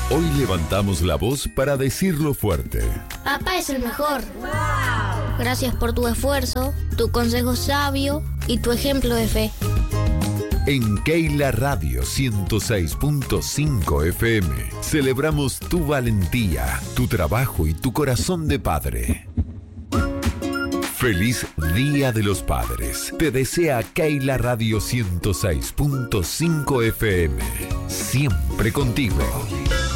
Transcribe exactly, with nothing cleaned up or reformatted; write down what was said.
Hoy levantamos la voz para decirlo fuerte. Papá es el mejor. ¡Wow! Gracias por tu esfuerzo, tu consejo sabio y tu ejemplo de fe. En Keila Radio ciento seis punto cinco F M celebramos tu valentía, tu trabajo y tu corazón de padre. Feliz Día de los Padres. Te desea Keila Radio ciento seis punto cinco F M. Siempre contigo.